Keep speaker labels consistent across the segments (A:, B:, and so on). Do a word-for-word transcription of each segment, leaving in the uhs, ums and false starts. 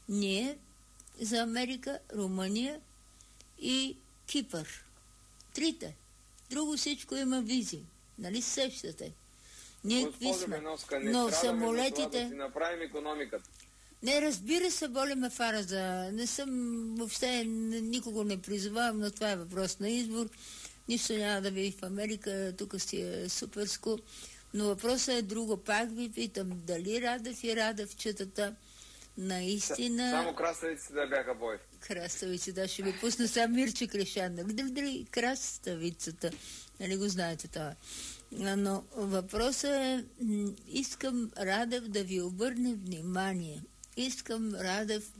A: Ние за Америка, Румъния и Кипър. Трите. Друго всичко има визи. Нали се сещате? Ние какви сме?
B: Беновска, не
A: но самолетите...
B: да си направим икономиката.
A: Не, разбира се, боли ме фара за... Не съм въобще... Никого не призовавам, но това е въпрос на избор. Нищо няма да види в Америка, тук си е суперско. Но въпросът е друго. Пак ви питам, дали Радев и Радевчетата наистина...
B: Само краставиците да бяха бой.
A: Краставици, да, ще ви пусна сега Мирче Крешан. Дали, дали, краставицата. Нали го знаете това? Но въпросът е, искам Радев да ви обърне внимание. Искам Радев,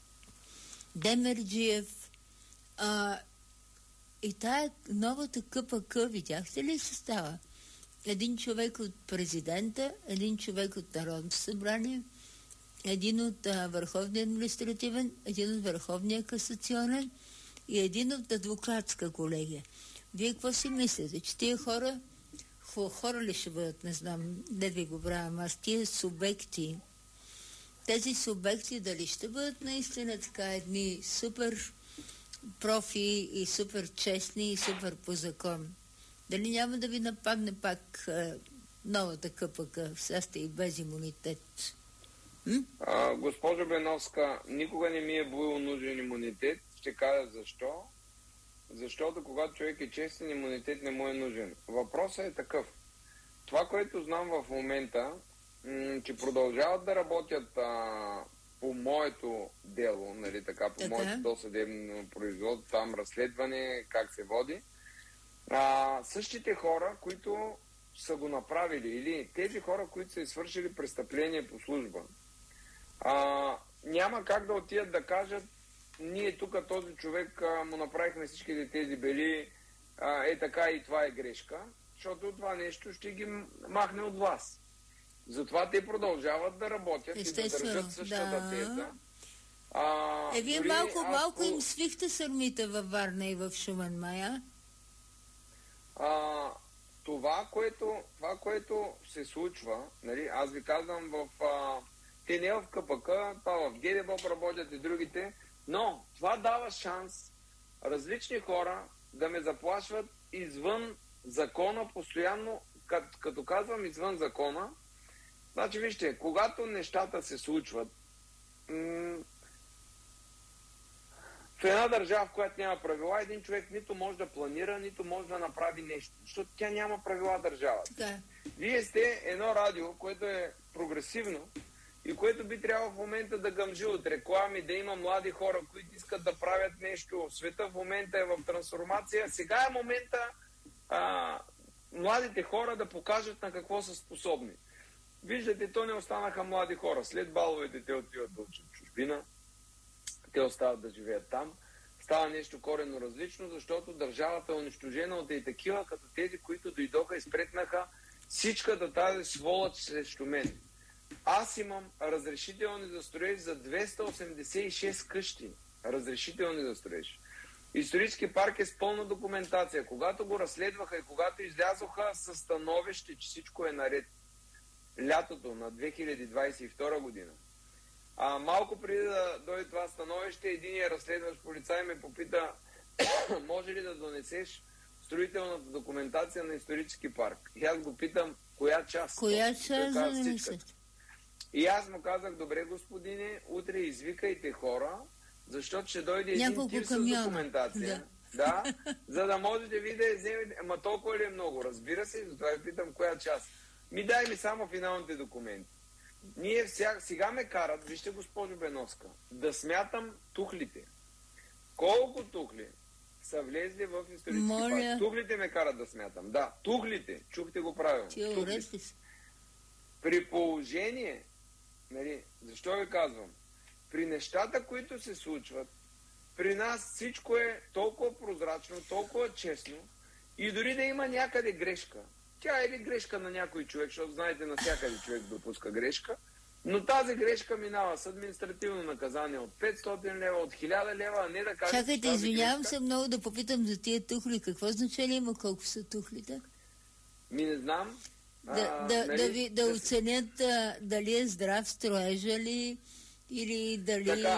A: Демерджиев, а, и тая новата КПК, видяхте ли се става? Един човек от президента, един човек от Народното събрание, един от а, Върховния административен, един от Върховния касационен и един от адвокатска колегия. Вие какво си мислите? Че тия хора, хо, хора ли ще бъдат, не знам, не ви го правям, аз тия субекти, тези субекти дали ще бъдат наистина така едни супер профи и супер честни и супер по закон? Дали няма да ви нападне пак а, новата КПК, сега сте и без имунитет?
B: А, госпожо Беновска, никога не ми е бил нужен имунитет. Ще кажа защо. Защото когато човек е честен, имунитет не му е нужен. Въпросът е такъв. Това, което знам в момента, м- че продължават да работят а, по моето дело, нали така, по така. моето досъдебно производство, там разследване, как се води. А, същите хора, които са го направили, или тези хора, които са извършили престъпление по служба, а, няма как да отидат да кажат: ние тук този човек а, му направихме всичките тези бели, а, е така и това е грешка, защото това нещо ще ги махне от вас. Затова те продължават да работят и да държат същата да. теза. А,
A: е, вие
B: дори,
A: малко,
B: аз,
A: малко им свихте сърмите във Варна и в Шумен, Мая?
B: А, това, което, това, което се случва, нали, аз ви казвам в... А, те не в КПК, това в ГДБОП работят и другите, но това дава шанс различни хора да ме заплашват извън закона постоянно. Като, като казвам извън закона, значи вижте, когато нещата се случват м- в една държава, в която няма правила, един човек нито може да планира, нито може да направи нещо, защото тя няма правила държавата.
A: Да.
B: Вие сте едно радио, което е прогресивно и което би трябвало в момента да гъмжи от реклами, да има млади хора, които искат да правят нещо. Света в момента е в трансформация. Сега е момента а, младите хора да покажат на какво са способни. Виждате, то не останаха млади хора. След баловете те отиват да учат чужбина, те остават да живеят там. Става нещо коренно различно, защото държавата е унищожена от и такива, като тези, които дойдоха и спретнаха всичката тази сволъч срещу мен. Аз имам разрешителни за строеж за двеста осемдесет и шест къщи. Разрешителни за строеж. Исторически парк е с пълна документация. Когато го разследваха и когато излязоха със становище, че всичко е наред, лятото на две хиляди двадесет и втора година, а малко преди да дойде това становище, единият разследващ полицай ме попита: може ли да донесеш строителната документация на исторически парк? И аз го питам: коя част?
A: Коя част да донесете?
B: И аз му казах: добре, господине, утре извикайте хора, защото ще дойде един тир с документация. Да. Да, за да можете ви да я вземете. Ама толкова ли е много? Разбира се, затова ви питам коя част. Ми дай ми само финалните документи. Ние вся... сега ме карат, вижте, госпожо Беновска, да смятам тухлите. Колко тухли са влезли в исторически парк? Тухлите ме карат да смятам. Да, тухлите. Чухте го правилно. При положение, нали, защо ви казвам? При нещата, които се случват, при нас всичко е толкова прозрачно, толкова честно и дори да има някъде грешка. Тя е ли грешка на някой човек, защото знаете, навсякъде човек допуска грешка, но тази грешка минава с административно наказание от петстотин лева, от хиляда лева, а не да кажете...
A: Чакайте, извинявам се много да попитам за тия тухли. Какво значение има колко са тухлите?
B: Ми не знам.
A: Да, а, да, нали, да, ви, да оценят а, дали е здрав строежа ли или дали...
B: Така,